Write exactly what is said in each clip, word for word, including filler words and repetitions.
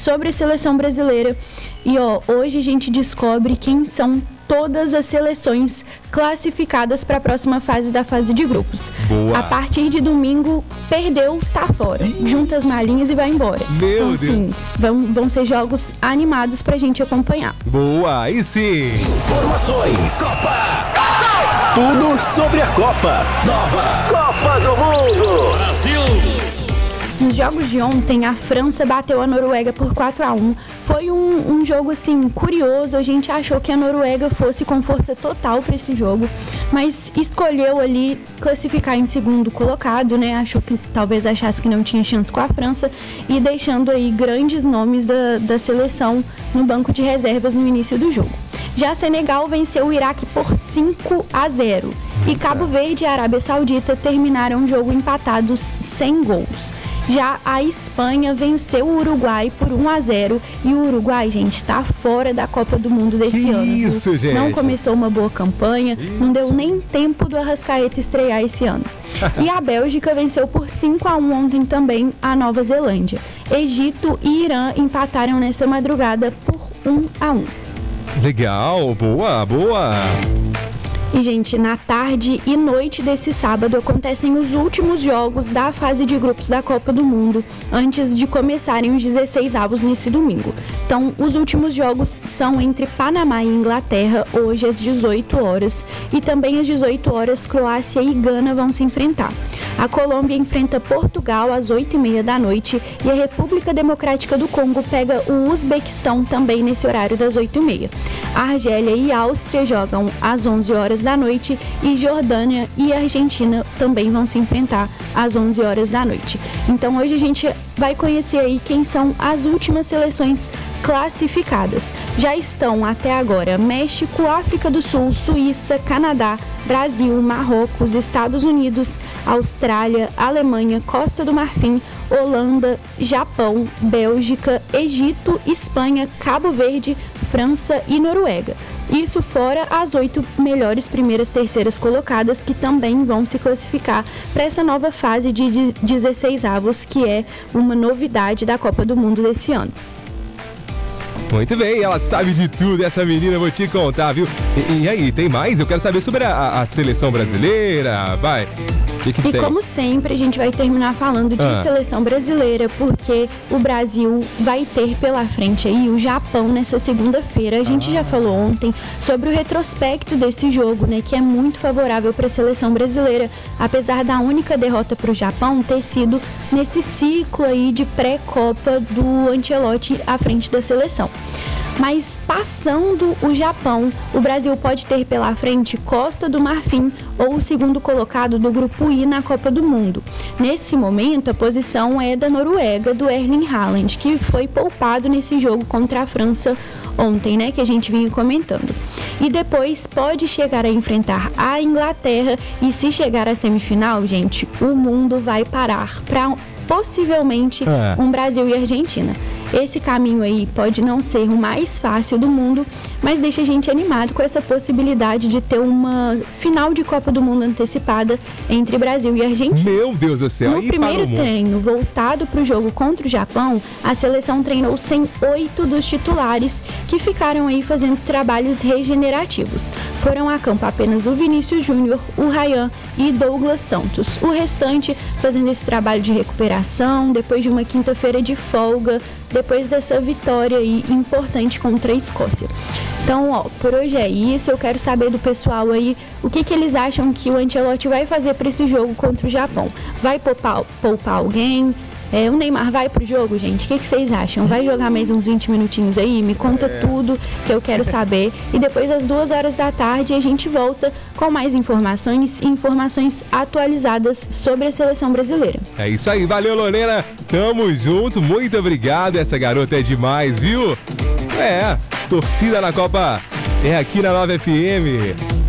sobre a seleção brasileira. E ó, hoje a gente descobre quem são todas as seleções classificadas para a próxima fase da fase de grupos. Boa. A partir de domingo, perdeu, tá fora. Ih. Junta as malinhas e vai embora. Meu então, Deus. sim, vão, vão ser jogos animados pra gente acompanhar. Boa, aí sim. Informações. Copa. Tudo sobre a Copa. Nova Copa do Mundo. Brasil. Nos jogos de ontem, a França bateu a Noruega por quatro a um. Foi um, um jogo, assim, curioso. A gente achou que a Noruega fosse com força total para esse jogo, mas escolheu ali classificar em segundo colocado, né? Achou que talvez achasse que não tinha chance com a França e deixando aí grandes nomes da, da seleção no banco de reservas no início do jogo. Já Senegal venceu o Iraque por cinco a zero. E Cabo Verde e Arábia Saudita terminaram o jogo empatados sem gols. Já a Espanha venceu o Uruguai por um a zero. E o Uruguai, gente, está fora da Copa do Mundo desse Que ano. isso, viu? gente? Não começou uma boa campanha, não deu nem tempo do Arrascaeta estrear esse ano. E a Bélgica venceu por cinco a um ontem também a Nova Zelândia. Egito e Irã empataram nessa madrugada por um a um. Legal, boa, boa. E, gente, na tarde e noite desse sábado acontecem os últimos jogos da fase de grupos da Copa do Mundo, antes de começarem os dezesseis avos nesse domingo. Então, os últimos jogos são entre Panamá e Inglaterra, hoje às dezoito horas, e também às dezoito horas, Croácia e Gana vão se enfrentar. A Colômbia enfrenta Portugal às oito e meia da noite e a República Democrática do Congo pega o Uzbequistão também nesse horário das oito e meia. A Argélia e a Áustria jogam às onze horas da noite e Jordânia e Argentina também vão se enfrentar às onze horas da noite. Então hoje a gente vai conhecer aí quem são as últimas seleções classificadas. Já estão até agora México, África do Sul, Suíça, Canadá, Brasil, Marrocos, Estados Unidos, Austrália, Alemanha, Costa do Marfim, Holanda, Japão, Bélgica, Egito, Espanha, Cabo Verde, França e Noruega. Isso fora as oito melhores primeiras terceiras colocadas que também vão se classificar para essa nova fase de dezesseis avos, que é uma novidade da Copa do Mundo desse ano. Muito bem, ela sabe de tudo, essa menina, vou te contar, viu? E, e aí, tem mais? Eu quero saber sobre a, a seleção brasileira, vai. Que que e tem? Como sempre, a gente vai terminar falando de Ah. seleção brasileira, porque o Brasil vai ter pela frente aí o Japão nessa segunda-feira. A gente Ah. já falou ontem sobre o retrospecto desse jogo, né, que é muito favorável para a seleção brasileira, apesar da única derrota para o Japão ter sido nesse ciclo aí de pré-copa do Ancelotti à frente da seleção. Mas passando o Japão, o Brasil pode ter pela frente Costa do Marfim ou o segundo colocado do Grupo I na Copa do Mundo. Nesse momento, a posição é da Noruega, do Erling Haaland, que foi poupado nesse jogo contra a França ontem, né, que a gente vinha comentando. E depois pode chegar a enfrentar a Inglaterra e se chegar à semifinal, gente, o mundo vai parar para possivelmente É. um Brasil e Argentina. Esse caminho aí pode não ser o mais fácil do mundo, mas deixa a gente animado com essa possibilidade de ter uma final de Copa do Mundo antecipada entre Brasil e Argentina. Meu Deus do céu, No aí primeiro parou muito. treino voltado para o jogo contra o Japão, a seleção treinou sem oito dos titulares que ficaram aí fazendo trabalhos regenerativos. Foram a campo apenas o Vinícius Júnior, o Ryan e Douglas Santos. O restante fazendo esse trabalho de recuperação depois de uma quinta-feira de folga, depois dessa vitória aí importante contra a Escócia. Então, ó, por hoje é isso. Eu quero saber do pessoal aí o que, que eles acham que o Ancelotti vai fazer para esse jogo contra o Japão. Vai poupar, poupar alguém? É, o Neymar vai pro jogo, gente? O que, que vocês acham? Vai jogar mais uns vinte minutinhos aí? Me conta É. tudo que eu quero saber. E depois, às duas horas da tarde, a gente volta com mais informações e informações atualizadas sobre a seleção brasileira. É isso aí, valeu, Lorena. Tamo junto, muito obrigado. Essa garota é demais, viu? É, torcida na Copa é aqui na Nova F M.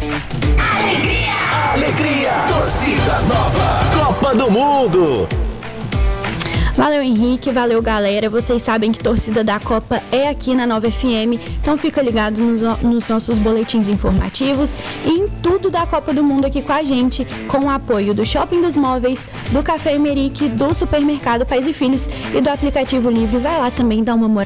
Alegria! Alegria! Torcida nova! Copa do Mundo! Valeu, Henrique, valeu, galera. Vocês sabem que torcida da Copa é aqui na Nova F M, então fica ligado nos, nos nossos boletins informativos e em tudo da Copa do Mundo aqui com a gente, com o apoio do Shopping dos Móveis, do Café Emerick, do Supermercado Pais e Filhos e do aplicativo Livre. Vai lá também dar uma moral.